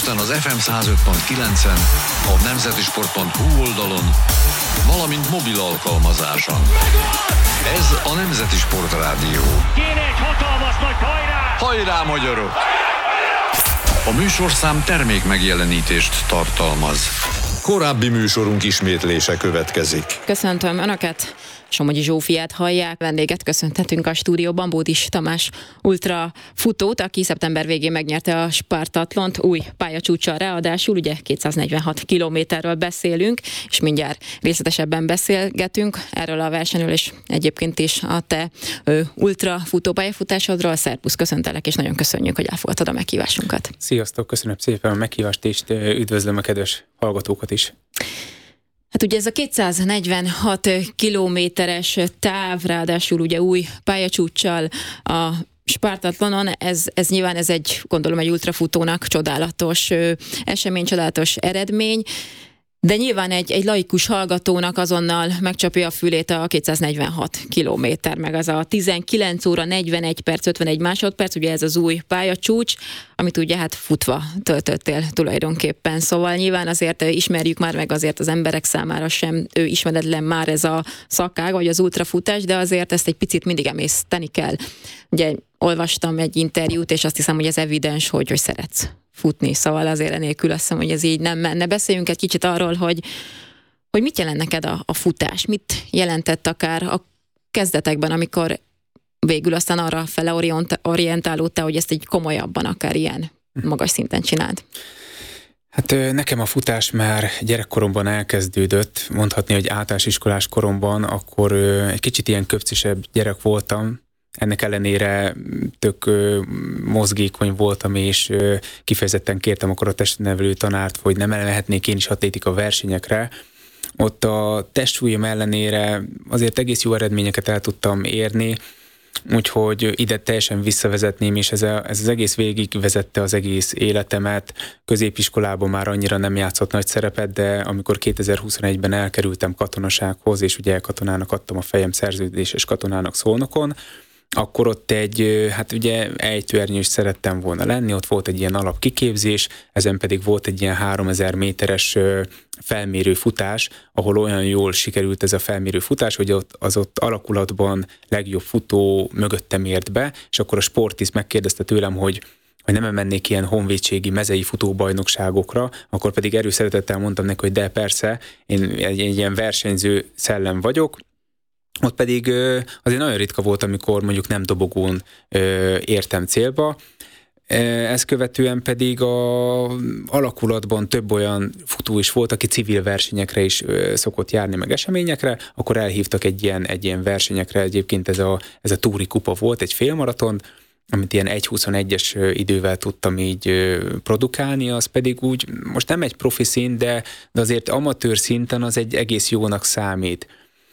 Budapesten az FM 105.9-en, a nemzetisport.hu oldalon, valamint mobil alkalmazáson. Ez a Nemzeti Sport Rádió. Kéne egy hatalmas nagy hajrá! Hajrá, magyarok! A műsorszám termék megjelenítést tartalmaz. Korábbi műsorunk ismétlése következik. Köszöntöm Önöket! Somogyi Zsófiát hallják, vendéget köszönhetünk a stúdióban, Bódis Tamás ultra futót, aki szeptember végén megnyerte a Spartatlont új pályacsúccsal, ráadásul ugye 246 kilométerről beszélünk, és mindjárt részletesebben beszélgetünk erről a versenyről, és egyébként is a te ultra futó pályafutásodról. Szerbusz, köszöntelek, és nagyon köszönjük, hogy elfogadtad a meghívásunkat. Sziasztok, köszönöm szépen a meghívást, és üdvözlöm a kedves hallgatókat is. Hát ugye ez a 246 kilométeres táv, ráadásul ugye új pályacsúccsal a Spartatlonon, ez nyilván gondolom egy ultrafutónak csodálatos esemény, csodálatos eredmény, de nyilván egy laikus hallgatónak azonnal megcsapja a fülét a 246 kilométer, meg az a 19 óra 41 perc 51 másodperc, ugye ez az új pályacsúcs, amit ugye hát futva töltöttél tulajdonképpen. Szóval nyilván azért ismerjük már, meg azért az emberek számára sem ismeretlen már ez a szakág, vagy az ultrafutás, de azért ezt egy picit mindig emészteni kell. Ugye olvastam egy interjút, és azt hiszem, hogy ez evidens, hogy szeretsz futni, szóval azért enélkül azt hiszem, hogy ez így nem menne. Beszéljünk egy kicsit arról, hogy mit jelent neked a futás, mit jelentett akár a kezdetekben, amikor végül aztán arra fele orientálódtál, hogy ezt egy komolyabban akár ilyen magas szinten csináld. Hát nekem a futás már gyerekkoromban elkezdődött, mondhatni, hogy általános iskolás koromban, akkor egy kicsit ilyen köpcisebb gyerek voltam. Ennek ellenére tök mozgékony voltam, és kifejezetten kértem akkor a testnevelő tanárt, hogy nem elmehetnék én is atlétika versenyekre. Ott a testsúlyom ellenére azért egész jó eredményeket el tudtam érni, úgyhogy ide teljesen visszavezetném, és ez az egész végig vezette az egész életemet. Középiskolában már annyira nem játszott nagy szerepet, de amikor 2021-ben elkerültem katonasághoz, és ugye katonának adtam a fejem szerződéses katonának Szolnokon, akkor ott hát ugye ejtőernyős szerettem volna lenni, ott volt egy ilyen alapkiképzés, ezen pedig volt egy ilyen 3000 méteres felmérő futás, ahol olyan jól sikerült ez a felmérő futás, hogy az ott alakulatban legjobb futó mögöttem ért be, és akkor a sportiszt megkérdezte tőlem, hogy nem mennék ilyen honvédségi mezei futóbajnokságokra, akkor pedig erőszeretettel mondtam neki, hogy de persze, én egy ilyen versenyző szellem vagyok. Ott pedig azért nagyon ritka volt, amikor mondjuk nem dobogón értem célba. Ezt követően pedig a alakulatban több olyan futó is volt, aki civil versenyekre is szokott járni, meg eseményekre, akkor elhívtak egy ilyen versenyekre, egyébként ez a Túri kupa volt, egy félmaraton, amit ilyen 1:21-es idővel tudtam így produkálni, az pedig úgy, most nem egy profi szint, de azért amatőr szinten az egy egész jónak számít.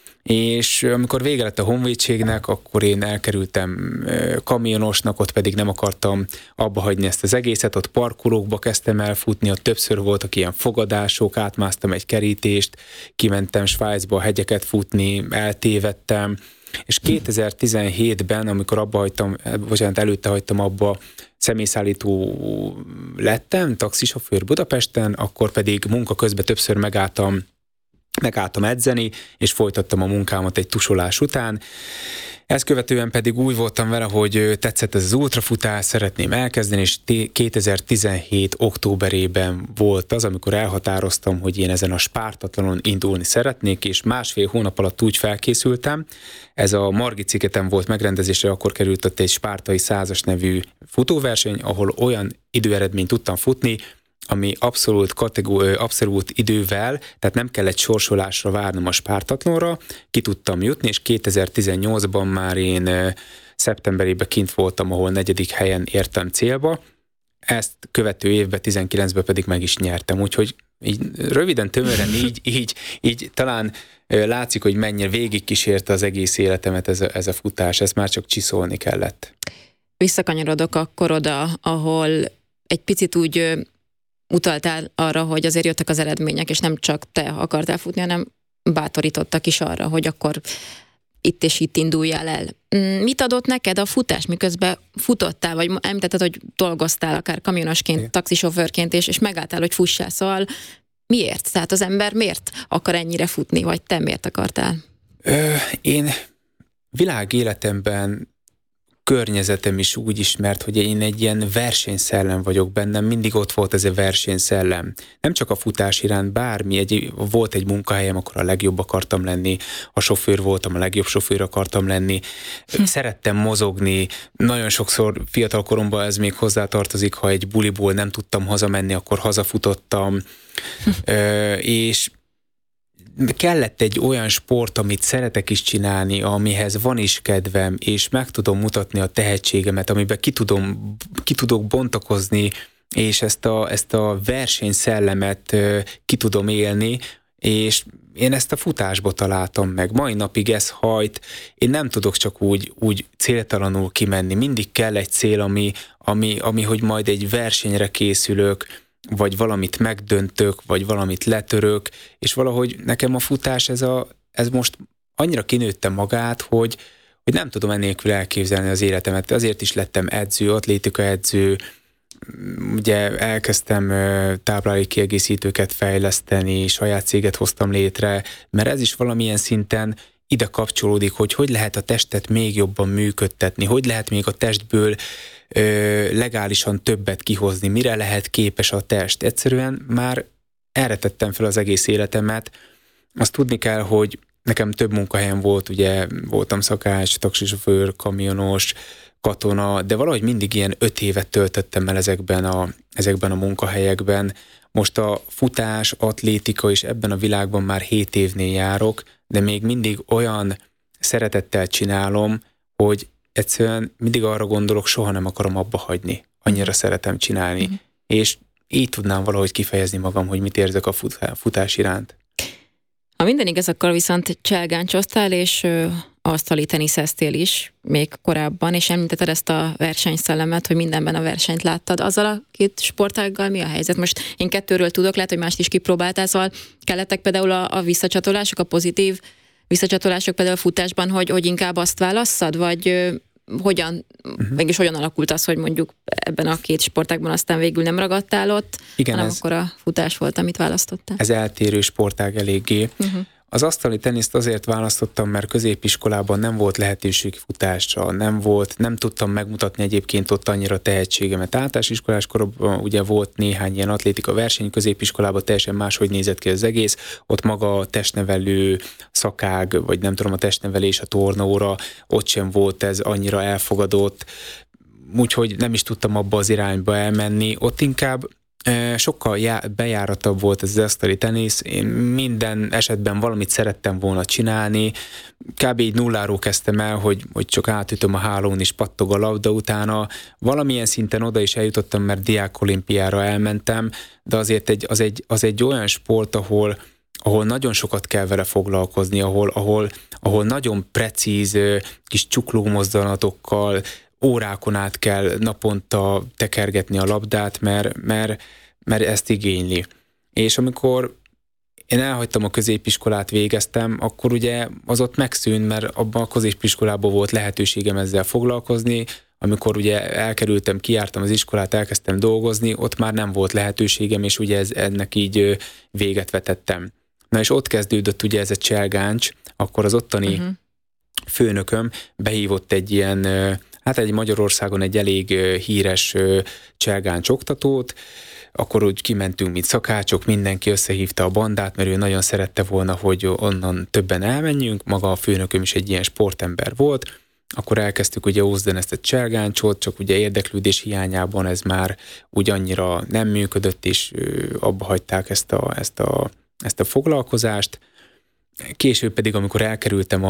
És amikor vége lett a honvédségnek, akkor én elkerültem kamionosnak, ott pedig nem akartam abba hagyni ezt az egészet, ott parkolókba kezdtem el futni, ott többször voltak ilyen fogadások, átmásztam egy kerítést, kimentem Svájcba a hegyeket futni, eltévedtem, és 2017-ben, amikor előtte hagytam abba, személyszállító lettem, taxisofőr Budapesten, akkor pedig munka közben többször megálltam edzeni, és folytattam a munkámat egy tusolás után. Ezt követően pedig úgy voltam vele, hogy tetszett ez az ultrafutás, szeretném elkezdeni, és 2017 októberében volt az, amikor elhatároztam, hogy én ezen a Spartatlonon indulni szeretnék, és 1,5 hónap alatt úgy felkészültem. Ez a Margit szigeten volt megrendezésre, akkor került ott egy spártai 100-as nevű futóverseny, ahol olyan időeredményt tudtam futni, ami abszolút idővel, tehát nem kellett sorsolásra várnom a Spartatlonra, ki tudtam jutni, és 2018-ban már én szeptemberében kint voltam, ahol 4. helyen értem célba. Ezt követő évben, 19-ben pedig meg is nyertem, úgyhogy így röviden, tömören így talán látszik, hogy mennyire végigkísérte az egész életemet ez a futás, ezt már csak csiszolni kellett. Visszakanyarodok akkor oda, ahol egy picit úgy utaltál arra, hogy azért jöttek az eredmények, és nem csak te akartál futni, hanem bátorítottak is arra, hogy akkor itt és itt induljál el. Mit adott neked a futás, miközben futottál, vagy említetted, hogy dolgoztál akár kamionosként, taxisofőrként, és megálltál, hogy fussál, szóval miért? Tehát az ember miért akar ennyire futni, vagy te miért akartál? Én világéletemben környezetem is úgy ismert, hogy én egy ilyen versenyszellem vagyok bennem, mindig ott volt ez a versenyszellem. Nem csak a futás iránt, bármi, volt egy munkahelyem, akkor a legjobb akartam lenni, ha sofőr voltam, a legjobb sofőr akartam lenni, szerettem mozogni, nagyon sokszor fiatal koromban ez még hozzátartozik, ha egy buliból nem tudtam hazamenni, akkor hazafutottam, és kellett egy olyan sport, amit szeretek is csinálni, amihez van is kedvem, és meg tudom mutatni a tehetségemet, amiben ki tudok bontakozni, és ezt a versenyszellemet ki tudom élni, és én ezt a futásba találtam meg. Mai napig ez hajt, én nem tudok csak úgy céltalanul kimenni. Mindig kell egy cél, ami hogy majd egy versenyre készülök, vagy valamit megdöntök, vagy valamit letörök, és valahogy nekem a futás ez most annyira kinőtte magát, hogy nem tudom ennélkül elképzelni az életemet. Azért is lettem edző, atlétika edző, ugye elkezdtem táplálék kiegészítőket fejleszteni, saját céget hoztam létre, mert ez is valamilyen szinten ide kapcsolódik, hogy lehet a testet még jobban működtetni, hogy lehet még a testből legálisan többet kihozni, mire lehet képes a test. Egyszerűen már erre tettem fel az egész életemet. Azt tudni kell, hogy nekem több munkahelyem volt, ugye voltam szakács, taxisofőr, kamionos, katona, de valahogy mindig ilyen 5 évet töltöttem el ezekben a munkahelyekben. Most a futás, atlétika és ebben a világban már 7 évnél járok, de még mindig olyan szeretettel csinálom, hogy egyszerűen mindig arra gondolok, soha nem akarom abba hagyni. Annyira szeretem csinálni. És így tudnám valahogy kifejezni magam, hogy mit érzek a futás iránt. Ha minden igaz, akkor viszont cselgáncsoztál, és asztali teniszeztél is még korábban, és említetted ezt a versenyszellemet, hogy mindenben a versenyt láttad. Azzal a 2 sportággal mi a helyzet? Most én 2-ről tudok, lehet, hogy mást is kipróbáltál, szóval kellettek például a visszacsatolások, a pozitív visszacsatolások például a futásban, hogy inkább azt válasszad, vagy mégis hogyan alakult az, hogy mondjuk ebben a 2 sportágban aztán végül nem ragadtál ott, igen, hanem akkor a futás volt, amit választottál? Ez eltérő sportág eléggé. Az asztali teniszt azért választottam, mert középiskolában nem volt lehetőség futásra, nem tudtam megmutatni egyébként ott annyira tehetségemet. Általános iskolás koromban ugye volt néhány ilyen atlétika verseny, középiskolában teljesen máshogy nézett ki az egész, ott maga a testnevelő szakág, vagy nem tudom, a testnevelés, a tornaóra, ott sem volt ez annyira elfogadott, úgyhogy nem is tudtam abba az irányba elmenni, ott inkább sokkal bejáratabb volt ez az asztali tenisz, én minden esetben valamit szerettem volna csinálni, kb. Így nulláról kezdtem el, hogy csak átütöm a hálón és pattog a labda, utána valamilyen szinten oda is eljutottam, mert diákolimpiára elmentem, de azért az egy olyan sport, ahol nagyon sokat kell vele foglalkozni, ahol nagyon precíz kis csukló mozdulatokkal, órákon át kell naponta tekergetni a labdát, mert ezt igényli. És amikor én elhagytam a középiskolát, végeztem, akkor ugye az ott megszűnt, mert abban a középiskolában volt lehetőségem ezzel foglalkozni, amikor ugye elkerültem, kijártam az iskolát, elkezdtem dolgozni, ott már nem volt lehetőségem, és ugye ennek így véget vetettem. Na és ott kezdődött ugye ez a cselgáncs, akkor az ottani főnököm behívott egy ilyen, egy Magyarországon egy elég híres cselgáncs oktatót, akkor úgy kimentünk, mint szakácsok, mindenki összehívta a bandát, mert ő nagyon szerette volna, hogy onnan többen elmenjünk, maga a főnököm is egy ilyen sportember volt, akkor elkezdtük ugye ózdani ezt a cselgáncsot, csak ugye érdeklődés hiányában ez már úgy annyira nem működött, és abba hagyták ezt a foglalkozást. Később pedig, amikor elkerültem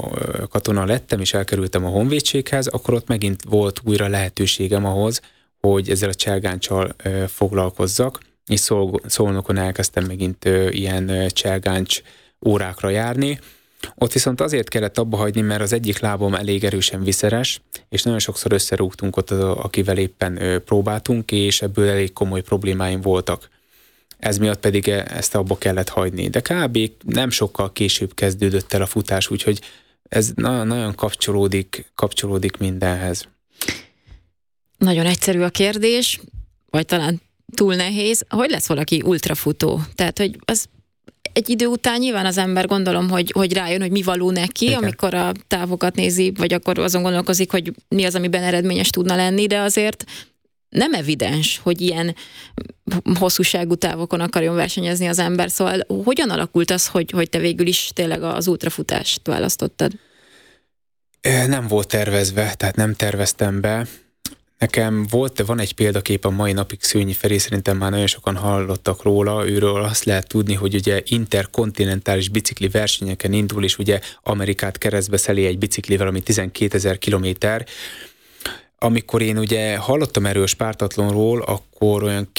katona lettem, és elkerültem a honvédséghez, akkor ott megint volt újra lehetőségem ahhoz, hogy ezzel a cselgáncsal foglalkozzak, és Szolnokon elkezdtem megint ilyen cselgáncs órákra járni. Ott viszont azért kellett abba hagyni, mert az egyik lábam elég erősen viszeres, és nagyon sokszor összerúgtunk ott, akivel éppen próbáltunk, és ebből elég komoly problémáim voltak. Ez miatt pedig ezt abba kellett hagyni. De kb. Nem sokkal később kezdődött el a futás, úgyhogy ez nagyon kapcsolódik mindenhez. Nagyon egyszerű a kérdés, vagy talán túl nehéz. Hogy lesz valaki ultrafutó? Tehát, hogy az egy idő után nyilván az ember gondolom, hogy rájön, hogy mi való neki, igen, amikor a távokat nézi, vagy akkor azon gondolkozik, hogy mi az, amiben eredményes tudna lenni, de azért nem evidens, hogy ilyen hosszúságú távokon akarjon versenyezni az ember. Szóval hogyan alakult az, hogy te végül is tényleg az ultrafutást választottad? Nem volt tervezve, tehát nem terveztem be. Nekem van egy példakép a mai napig, Szőnyi Feri, szerintem már nagyon sokan hallottak róla, őről azt lehet tudni, hogy ugye interkontinentális bicikli versenyeken indul, és ugye Amerikát keresztbe szeli egy biciklivel, ami 12 000 kilométer. Amikor én ugye hallottam erről Spártatlonról, akkor olyan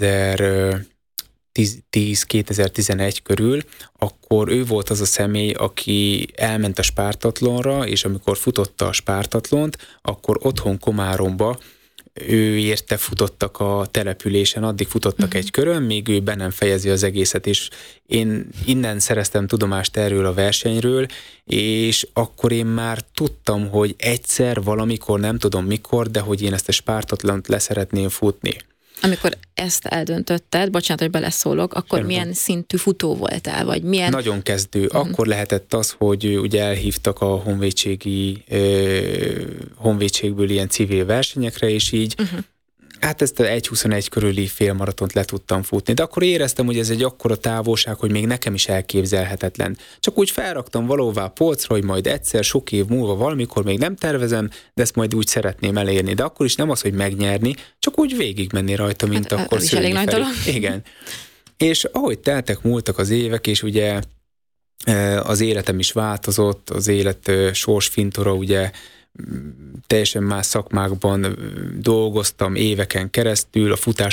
2010-2011 körül, akkor ő volt az a személy, aki elment a Spártatlonra, és amikor futotta a Spártatlont, akkor otthon Komáromba ő érte futottak a településen, addig futottak egy körön, még ő be nem fejezi az egészet, és én innen szereztem tudomást erről a versenyről, és akkor én már tudtam, hogy egyszer, valamikor, nem tudom mikor, de hogy én ezt a Spártatlont leszeretném futni. Amikor ezt eldöntötted, bocsánat, hogy beleszólok, akkor milyen szintű futó voltál, vagy milyen... Nagyon kezdő. Akkor lehetett az, hogy ugye elhívtak a honvédségből ilyen civil versenyekre, és így hát ezt a 1.21 körüli félmaratont le tudtam futni. De akkor éreztem, hogy ez egy akkora távolság, hogy még nekem is elképzelhetetlen. Csak úgy felraktam valahová polcra, hogy majd egyszer, sok év múlva valamikor még nem tervezem, de ezt majd úgy szeretném elérni. De akkor is nem az, hogy megnyerni, csak úgy végigmenni rajta, mint hát, akkor Szőnyi Feri. Igen. És ahogy múltak az évek, és ugye az életem is változott, az élet sorsfintora, ugye teljesen más szakmákban dolgoztam éveken keresztül, a futás